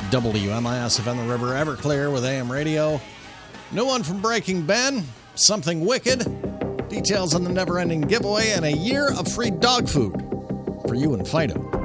WMIS FM the River Everclear with AM radio. New one from Breaking Ben, Something Wicked. Details on the never-ending giveaway and a year of free dog food for you and Fido.